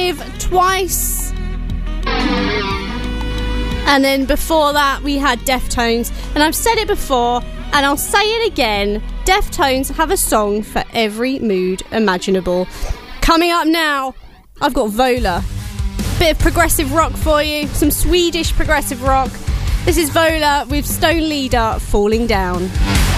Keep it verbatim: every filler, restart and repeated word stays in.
with Twice. And then before that, we had Deftones. And I've said it before, and I'll say it again. Deftones have a song for every mood imaginable. Coming up now, I've got Vola. Bit of progressive rock for you. Some Swedish progressive rock. This is Vola with Stone Leader, Falling Down.